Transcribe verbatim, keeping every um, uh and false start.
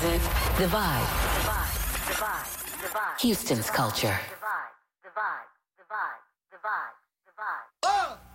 Music, the vibe. The vibe, the vibe, the vibe. Houston's culture. The vibe, the vibe, the vibe, the vibe, the vibe.